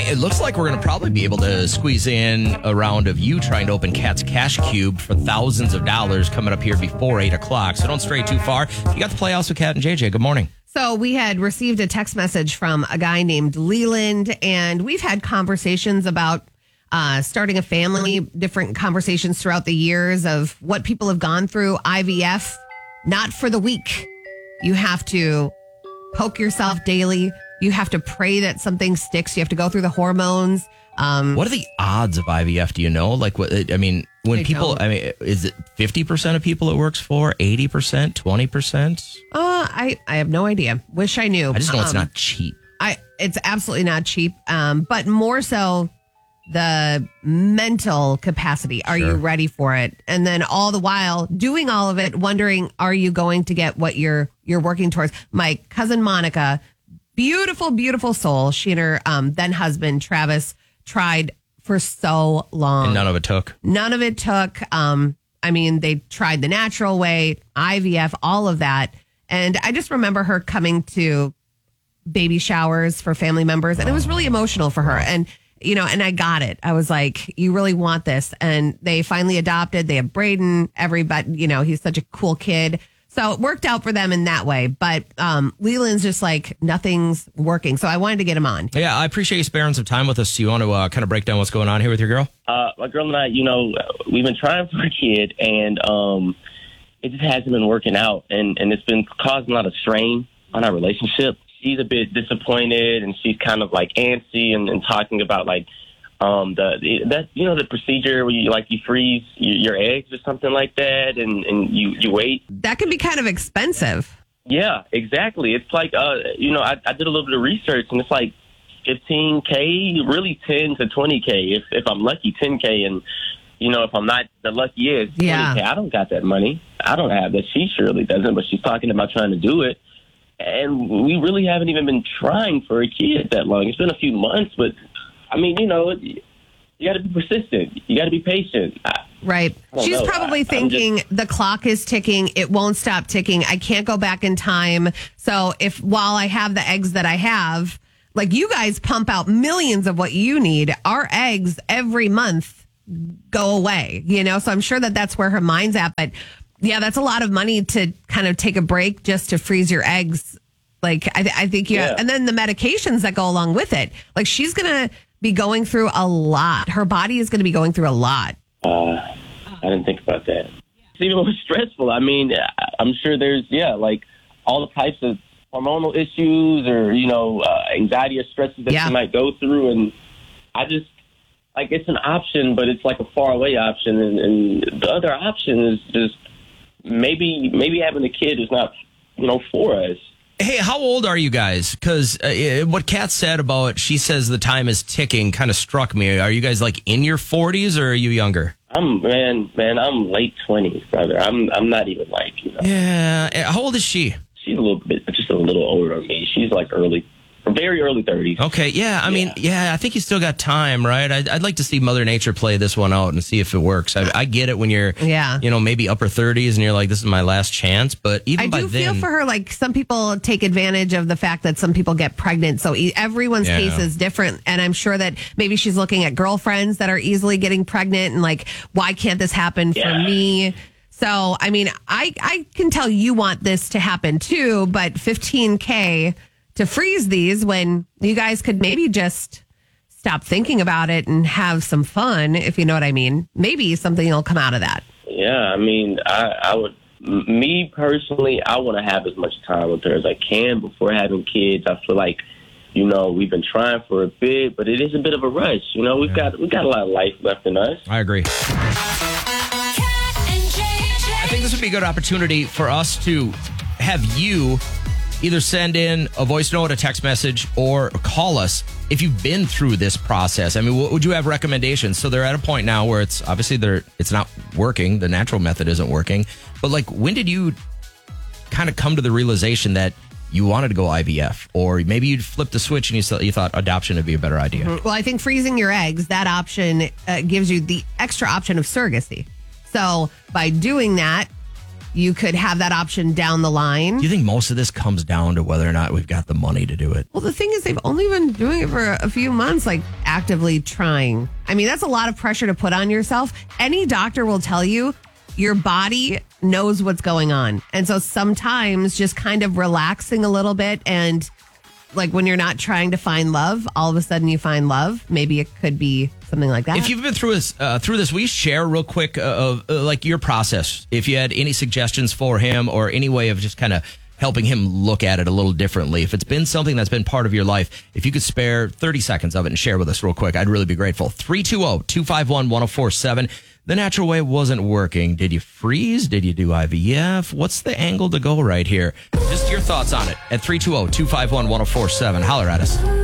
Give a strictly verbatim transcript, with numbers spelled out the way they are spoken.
It looks like we're going to probably be able to squeeze in a round of you trying to open Kat's Cash Cube for thousands of dollars coming up here before eight o'clock. So don't stray too far. You got the Playhouse with Kat and J J. Good morning. So we had received a text message from a guy named Leland, and we've had conversations about uh, starting a family, different conversations throughout the years of what people have gone through. I V F, not for the weak. You have to poke yourself daily. You have to pray that something sticks. You have to go through the hormones. Um, what are the odds of I V F? Do you know? Like, what? I mean, when I people, don't. I mean, is it fifty percent of people it works for? eighty percent? twenty percent? Uh, I, I have no idea. Wish I knew. I just know um, it's not cheap. I It's absolutely not cheap, um, but more so the mental capacity. Are Sure. you ready for it? And then all the while doing all of it, wondering, are you going to get what you're you're working towards? My cousin Monica, beautiful, beautiful soul. She and her um, then husband, Travis, tried for so long. And none of it took. None of it took. Um, I mean, they tried the natural way, I V F, all of that. And I just remember her coming to baby showers for family members, and it was really emotional for her. And, you know, and I got it. I was like, you really want this. And they finally adopted. They have Braden. Everybody, you know, he's such a cool kid. So it worked out for them in that way. But um, Leland's just like, nothing's working. So I wanted to get him on. Yeah, I appreciate you sparing some time with us. Do you want to uh, kind of break down what's going on here with your girl? Uh, my girl and I, you know, we've been trying for a kid, and um, it just hasn't been working out. And, and it's been causing a lot of strain on our relationship. She's a bit disappointed, and she's kind of like antsy and, and talking about like um, the, the that you know the procedure where you like you freeze your, your eggs or something like that, and, and you, you wait. That can be kind of expensive. Yeah, exactly. It's like uh, you know, I, I did a little bit of research, and it's like fifteen K, really ten to twenty K. If if I'm lucky, ten K, and you know, if I'm not the luckiest, twenty K. Yeah. I don't got that money. I don't have that. She surely doesn't, but she's talking about trying to do it. And we really haven't even been trying for a kid that long. It's been a few months, but, I mean, you know, you got to be persistent. You got to be patient. I, Right. I She's know. probably I, thinking just, the clock is ticking. It won't stop ticking. I can't go back in time. So if while I have the eggs that I have, like you guys pump out millions of what you need, our eggs every month go away, you know? So I'm sure that that's where her mind's at. But yeah, that's a lot of money to kind of take a break just to freeze your eggs. Like, I, th- I think you yeah. have, and then the medications that go along with it. Like, she's going to be going through a lot. Her body is going to be going through a lot. uh, I didn't think about that. It's even more stressful. I mean, I'm sure there's, yeah, like all the types of hormonal issues or, you know, uh, anxiety or stresses that Yeah. you might go through. And I just, like, it's an option, but it's like a far away option. And, and the other option is just maybe maybe having a kid is not, you know, for us. Hey, how old are you guys? Because uh, what Kat said about, she says the time is ticking kind of struck me. Are you guys like in your forties or are you younger? I'm, man, man, I'm late twenties, brother. I'm I'm not even like, you know. Yeah. How old is she? She's a little bit, just a little older than me. She's like early, very early thirties. Okay, yeah. I mean, yeah, I think you still got time, right? I'd, I'd like to see Mother Nature play this one out and see if it works. I, I get it when you're, Yeah. you know, maybe upper thirties and you're like, this is my last chance. But even I by do then, feel for her, like some people take advantage of the fact that some people get pregnant. So e- everyone's Yeah. case is different. And I'm sure that maybe she's looking at girlfriends that are easily getting pregnant and like, why can't this happen for Yeah. me? So, I mean, I, I can tell you want this to happen too, but fifteen K to freeze these when you guys could maybe just stop thinking about it and have some fun, if you know what I mean. Maybe something will come out of that. Yeah, I mean, I, I would, m- me personally, I want to have as much time with her as I can before having kids. I feel like, you know, we've been trying for a bit, but it is a bit of a rush. You know, we've got we've got a lot of life left in us. I agree. I think this would be a good opportunity for us to have you either send in a voice note, a text message, or call us if you've been through this process. I mean, what would you have recommendations? So they're at a point now where it's obviously they're it's not working. The natural method isn't working. But like, when did you kind of come to the realization that you wanted to go I V F, or maybe you'd flipped the switch and you thought, you thought adoption would be a better idea? Well, I think freezing your eggs, that option uh, gives you the extra option of surrogacy. So by doing that, you could have that option down the line. Do you think most of this comes down to whether or not we've got the money to do it? Well, the thing is, they've only been doing it for a few months. Like, actively trying. I mean, that's a lot of pressure to put on yourself. Any doctor will tell you your body knows what's going on. And so sometimes just kind of relaxing a little bit, and like when you're not trying to find love, all of a sudden you find love. Maybe it could be something like that. If you've been through this, uh, through this, will you share real quick uh, of uh, like your process? If you had any suggestions for him or any way of just kind of helping him look at it a little differently. If it's been something that's been part of your life, if you could spare thirty seconds of it and share with us real quick, I'd really be grateful. three two zero, two five one, one zero four seven. The natural way wasn't working. Did you freeze? Did you do I V F? What's the angle to go right here? Just your thoughts on it at three two zero, two five one, one zero four seven. Holler at us.